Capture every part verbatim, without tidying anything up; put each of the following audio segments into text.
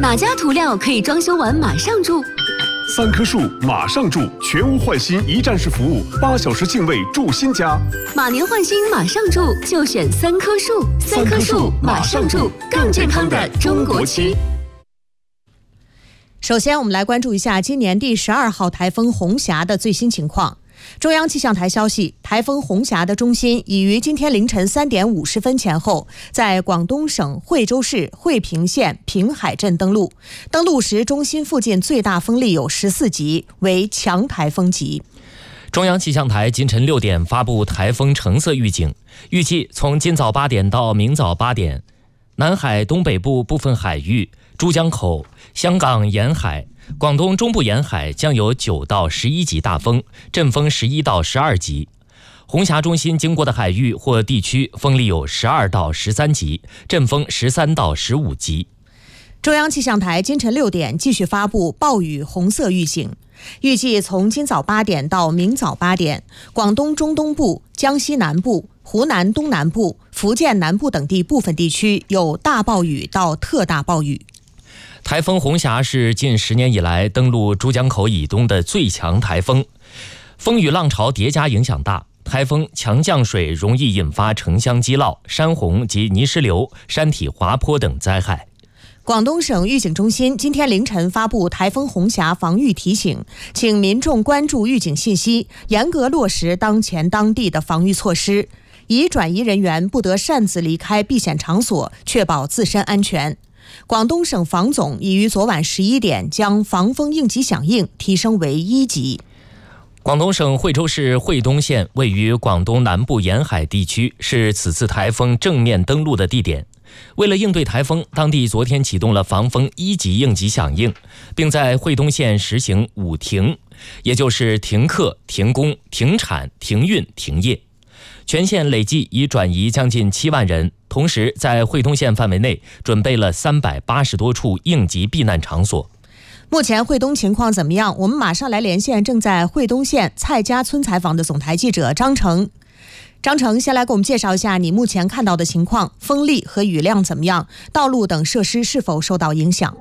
哪家涂料可以装修完马上住？ 三棵树马上住，全屋换新一站式服务，八小时净位住新家。 马年换新马上住，就选三棵树。三棵树马上住，更健康的中国区。 首先，我们来关注一下今年第十二号台风红霞的最新情况。中央气象台消息，台风红霞的中心已于今天凌晨三点五十分前后，在广东省惠州市惠平县平海镇登陆。登陆时，中心附近最大风力有十四级，为强台风级。 中央气象台今晨六点发布台风橙色预警，预计从今早八点到明早八点，南海东北部部分海域、珠江口、香港沿海、广东中部沿海将有九到十一级大风，阵风十一到十二级。红霞中心经过的海域或地区风力有十二到十三级，阵风十三到十五级。 中央气象台今晨六点继续发布暴雨红色预警，预计从今早八点到明早八点，广东中东部、江西南部、湖南东南部、福建南部等地部分地区有大暴雨到特大暴雨。 台风红霞是近十年以来登陆珠江口以东的最强台风，风雨浪潮叠加影响大，台风强降水容易引发城乡积涝、山洪及泥石流、山体滑坡等灾害。 广东省预警中心今天凌晨发布台风红霞防御提醒，请民众关注预警信息，严格落实当前当地的防御措施，已转移人员不得擅自离开避险场所，确保自身安全。广东省防总已于昨晚十一点将防风应急响应提升为一级。 广东省惠州市惠东县位于广东南部沿海地区，是此次台风正面登陆的地点。为了应对台风，当地昨天启动了防风一级应急响应，并在惠东县实行五停，也就是停课、停工、停产、停运、停业。全县累计已转移将近七万人，同时在惠东县范围内准备了三百八十多处应急避难场所。 目前惠东情况怎么样？我们马上来连线正在惠东县蔡家村采访的总台记者张成。张成，先来给我们介绍一下你目前看到的情况，风力和雨量怎么样？道路等设施是否受到影响？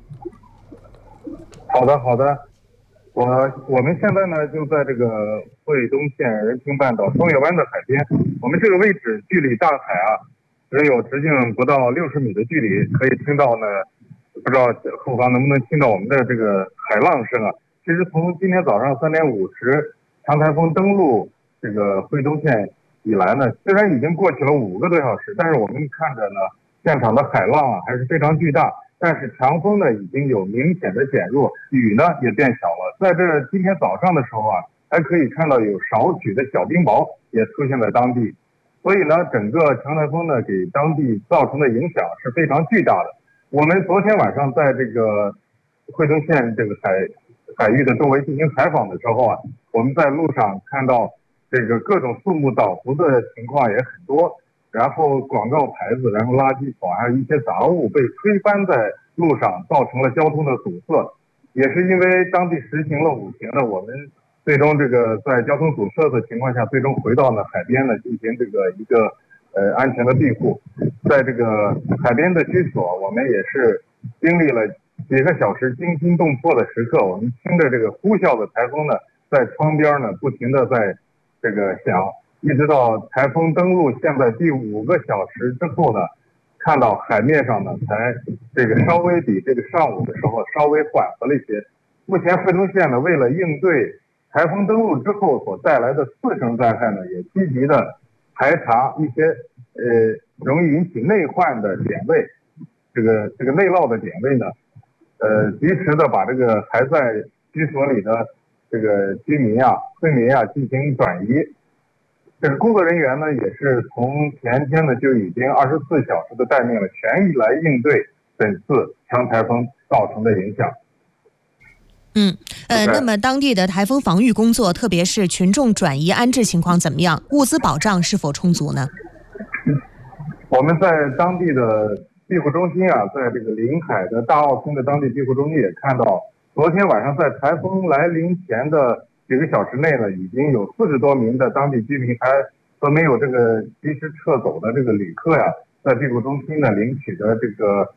好的，好的。我我们现在呢就在这个惠东县人平半岛双月湾的海边，我们这个位置距离大海啊只有直径不到六十米的距离，可以听到呢，不知道后方能不能听到我们的这个海浪声啊。其实从今天早上三点五十强台风登陆这个惠东县以来呢，虽然已经过去了五个多小时，但是我们看着呢，现场的海浪啊还是非常巨大，但是强风呢已经有明显的减弱，雨呢也变小了。在这今天早上的时候啊，还可以看到有少许的小冰雹也出现在当地，所以呢，整个强台风呢给当地造成的影响是非常巨大的。我们昨天晚上在这个惠东县这个海海域的周围进行采访的时候啊，我们在路上看到这个各种树木倒伏的情况也很多，然后广告牌子，然后垃圾桶，还有一些杂物被推翻在路上，造成了交通的堵塞。也是因为当地实行了五停呢，我们最终这个在交通堵塞的情况下，最终回到了海边呢，进行这个一个呃安全的庇护。在这个海边的居所，我们也是经历了几个小时惊心动魄的时刻，我们听着这个呼啸的台风呢，在窗边呢不停的在这个响，一直到台风登陆现在第五个小时之后呢，看到海面上呢才这个稍微比这个上午的时候稍微缓和了一些。目前惠东县呢为了应对台风登陆之后所带来的次生灾害呢，也积极的排查一些呃容易引起内患的点位，这个这个内涝的点位呢，呃及时的把这个还在居所里的这个居民啊、村民啊进行转移。这个工作人员呢，也是从前天呢就已经二十四小时的待命了，全力来应对本次强台风造成的影响。 嗯，呃，那么当地的台风防御工作，特别是群众转移安置情况怎么样？物资保障是否充足呢？ 我们在当地的庇护中心啊，在这个临海的大澳村的当地庇护中心也看到，昨天晚上在台风来临前的几个小时内呢，已经有四十多名的当地居民还和没有这个及时撤走的这个旅客呀，在庇护中心呢领取的这个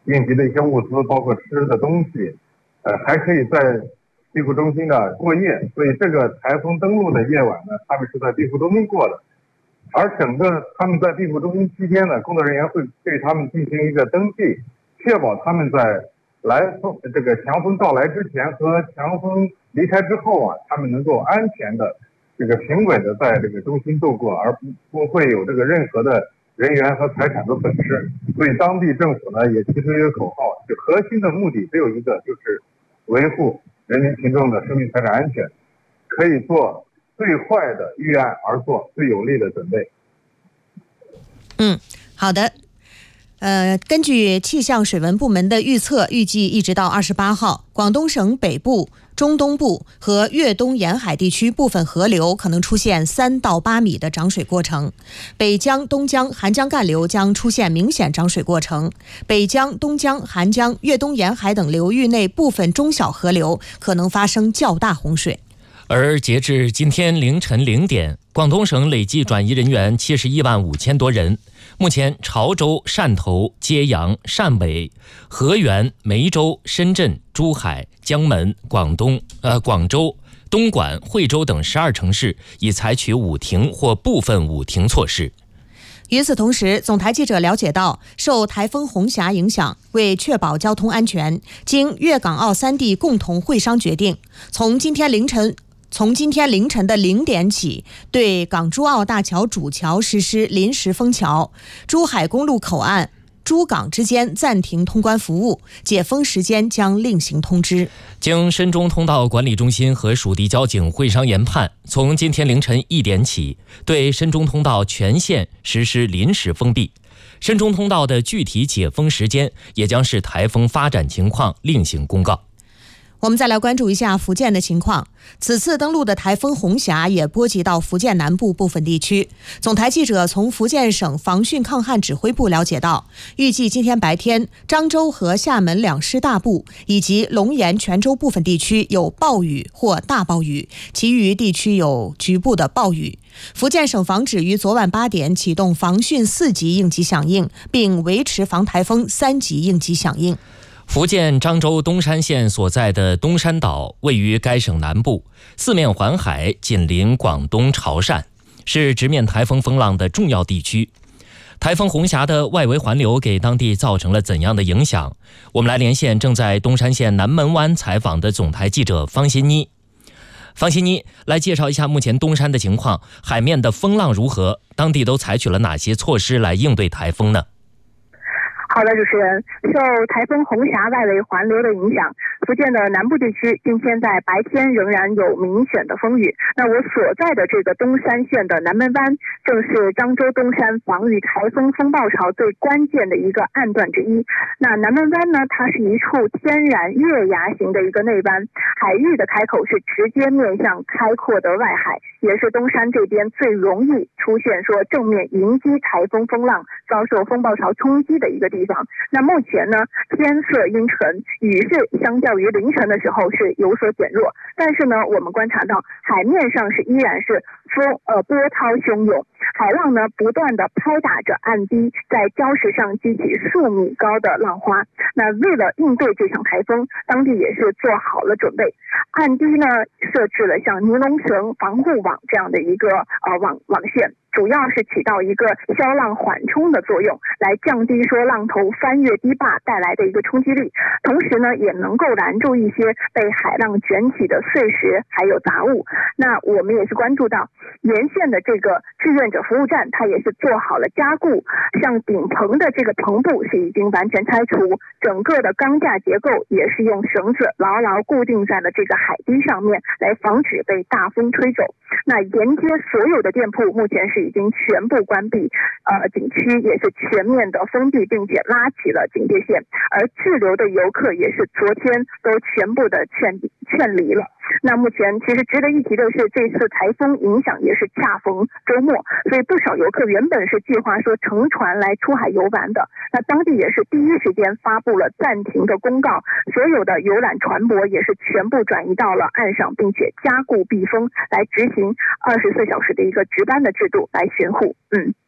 应急的一些物资，包括吃的东西，呃，还可以在庇护中心呢过夜。所以这个台风登陆的夜晚呢，他们是在庇护中心过的。而整个他们在庇护中心期间呢，工作人员会对他们进行一个登记，确保他们在来风这个强风到来之前和强风离开之后啊，他们能够安全的这个平稳的在这个中心度过，而不不会有这个任何的人员和财产的损失。所以当地政府呢也提出一个口号，就核心的目的只有一个，就是维护人民群众的生命财产安全，可以做最坏的预案，而做最有利的准备。 嗯，好的。呃，根据气象水文部门的预测，预计一直到二十八号，广东省北部、中东部和粤东沿海地区部分河流可能出现三到八米的涨水过程，北江、东江、韩江干流将出现明显涨水过程，北江、东江、韩江、粤东沿海等流域内部分中小河流可能发生较大洪水。 而截至今天凌晨零点，广东省累计转移人员七十一万五千多人。目前，潮州、汕头、揭阳、汕尾、河源、梅州、深圳、珠海、江门、广东、呃广州、东莞、惠州等十二城市已采取五停或部分五停措施。 与此同时，总台记者了解到，受台风红霞影响，为确保交通安全，经粤港澳三地共同会商决定，从今天凌晨从今天凌晨的零点起，对港珠澳大桥主桥实施临时封桥，珠海公路口岸、珠港之间暂停通关服务，解封时间将另行通知。 经深中通道管理中心和属地交警会商研判，从今天凌晨一点起，对深中通道全线实施临时封闭。深中通道的具体解封时间也将视台风发展情况另行公告。 我们再来关注一下福建的情况。此次登陆的台风红霞也波及到福建南部部分地区。总台记者从福建省防汛抗旱指挥部了解到，预计今天白天，漳州和厦门两师大部以及龙岩、泉州部分地区有暴雨或大暴雨，其余地区有局部的暴雨。福建省防指于昨晚八点启动防汛四级应急响应，并维持防台风三级应急响应。 福建漳州东山县所在的东山岛位于该省南部，四面环海，紧邻广东潮汕，是直面台风风浪的重要地区。台风红霞的外围环流给当地造成了怎样的影响？我们来连线正在东山县南门湾采访的总台记者方欣妮。方欣妮，来介绍一下目前东山的情况，海面的风浪如何？当地都采取了哪些措施来应对台风呢？ 好的，主持人，受台风红霞外围环流的影响，福建的南部地区今天在白天仍然有明显的风雨。那我所在的这个东山县的南门湾，正是漳州东山防御台风风暴潮最关键的一个岸段之一。那南门湾呢，它是一处天然月牙形的一个内湾，海域的开口是直接面向开阔的外海，也是东山这边最容易出现说正面迎击台风风浪、遭受风暴潮冲击的一个地方。那目前呢，天色阴沉，雨势相较于凌晨的时候是有所减弱，但是呢，我们观察到海面上是依然是风呃波涛汹涌，海浪呢不断的拍打着岸堤，在礁石上激起数米高的浪花。那为了应对这场台风，当地也是做好了准备，岸堤呢设置了像尼龙绳、防护网这样的一个呃网网线，主要是起到一个消浪缓冲的作用，来降低说浪头翻越堤坝带来的一个冲击力，同时呢也能够拦住一些被海浪卷起的碎石还有杂物。那我们也是关注到沿线的这个志愿者服务站，它也是做好了加固，像顶棚的这个棚部是已经完全拆除，整个的钢架结构也是用绳子牢牢固定在了这个海堤上面，来防止被大风吹走。那沿街所有的店铺目前是已经全部关闭，呃，景区也是全面的封闭，并且拉起了警戒线，而滞留的游客也是昨天都全部的劝劝离了。那目前其实值得一提的是，这次台风影响也是恰逢周末，所以不少游客原本是计划说乘船来出海游玩的，那当地也是第一时间发布了暂停的公告，所有的游览船舶也是全部转移到了岸上，并且加固避风，来执行二十四小时的一个值班的制度来巡护。嗯。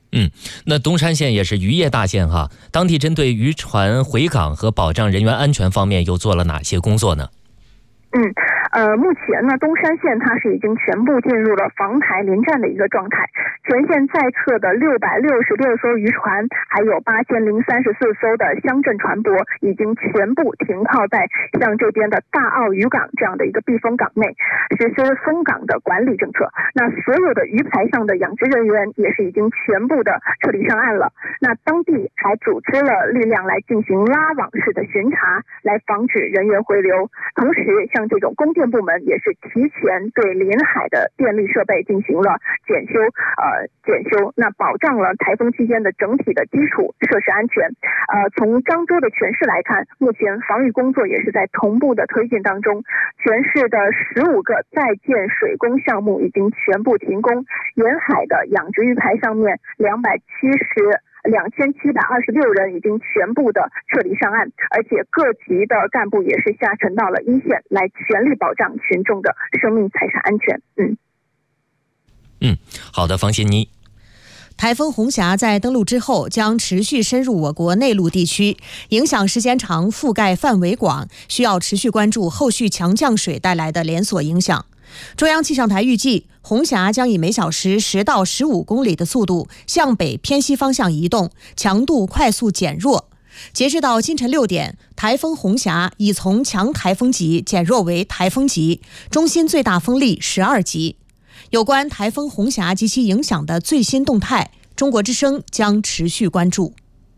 嗯，那东山县也是渔业大县哈，当地针对渔船回港和保障人员安全方面又做了哪些工作呢？ 嗯，呃，目前呢，东山县它是已经全部进入了防台临战的一个状态，全县在册的六百六十六艘渔船，还有八千零三十四艘的乡镇船舶，已经全部停靠在像这边的大澳渔港这样的一个避风港内，实施封港的管理政策。那所有的鱼排上的养殖人员也是已经全部的撤离上岸了。那当地还组织了力量来进行拉网式的巡查，来防止人员回流。同时，像这种供电部门也是提前对临海的电力设备进行了检修，呃，检修，那保障了台风期间的整体的基础设施安全。呃，从漳州的全市来看，目前防御工作也是在同步的推进当中。全市的十五个在建水工项目已经全部停工，沿海的养殖鱼排上面两百七十。两千七百二十六人已经全部的撤离上岸，而且各级的干部也是下沉到了一线，来全力保障群众的生命财产安全。嗯， 嗯，好的，方欣妮。 台风红霞在登陆之后将持续深入我国内陆地区，影响时间长，覆盖范围广，需要持续关注后续强降水带来的连锁影响。中央气象台预计，红霞将以每小时十到十五公里的速度向北偏西方向移动，强度快速减弱。截至到今晨六点，台风红霞已从强台风级减弱为台风级，中心最大风力十二级。有关台风红霞及其影响的最新动态，中国之声将持续关注。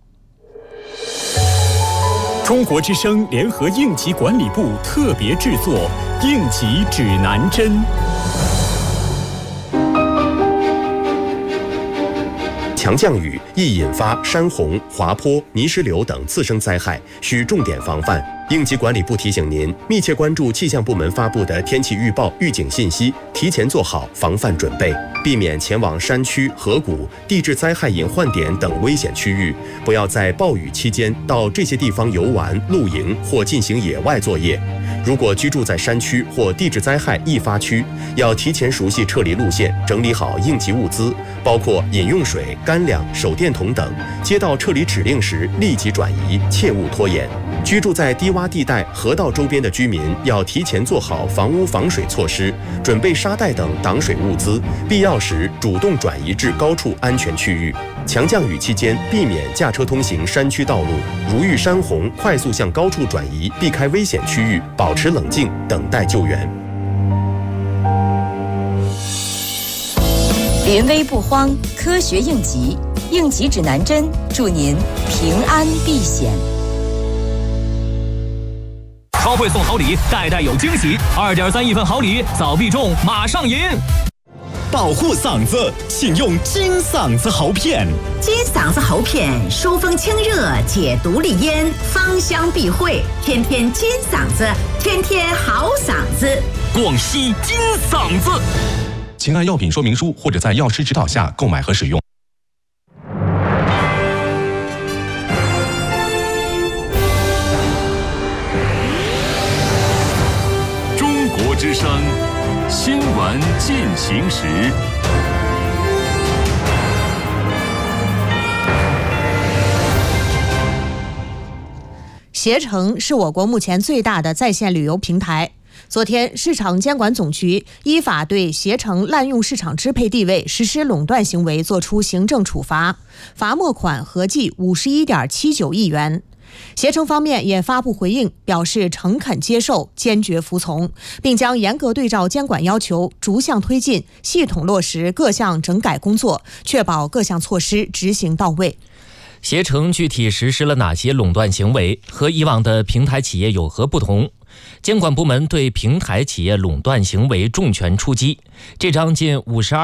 中国之声联合应急管理部特别制作《应急指南针》。 强降雨易引发山洪、滑坡、泥石流等次生灾害，需重点防范。应急管理部提醒您，密切关注气象部门发布的天气预报、预警信息，提前做好防范准备，避免前往山区、河谷、地质灾害隐患点等危险区域，不要在暴雨期间到这些地方游玩、露营或进行野外作业。如果居住在山区或地质灾害易发区，要提前熟悉撤离路线，整理好应急物资，包括饮用水、干粮、手电筒等。接到撤离指令时立即转移，切勿拖延。居住在低洼地带、河道周边的居民要提前做好房屋防水措施，准备沙袋等挡水物资，必要时主动转移至高处安全区域。强降雨期间，避免驾车通行山区道路，如遇山洪，快速向高处转移，避开危险区域，保持冷静，等待救援。 临危不慌，科学应急，应急指南针，祝您平安避险。 超会送好礼，代代有惊喜。二点三亿份好礼，早必中，马上赢！ 保护嗓子，请用金嗓子喉片。 金嗓子喉片疏风清热，解毒利咽，芳香避秽，天天金嗓子，天天好嗓子。 广西金嗓子。 请按药品说明书或者在药师指导下购买和使用。 中国之声新闻进行时。 携程是我国目前最大的在线旅游平台。昨天，市场监管总局依法对携程滥用市场支配地位、实施垄断行为作出行政处罚，罚没款合计五十一点七九亿元。携程方面也发布回应，表示诚恳接受，坚决服从，并将严格对照监管要求，逐项推进，系统落实各项整改工作，确保各项措施执行到位。 携程具体实施了哪些垄断行为，和以往的平台企业有何不同？监管部门对平台企业垄断行为重拳出击，这张近五十二